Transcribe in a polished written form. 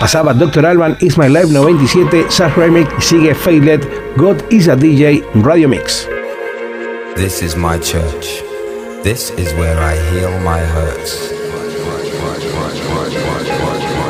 Pasaba Dr. Alban, Is My Life 97, Sash Remix y sigue Faded, God is a DJ, Radio Mix. This is my church. This is where I heal my hurts.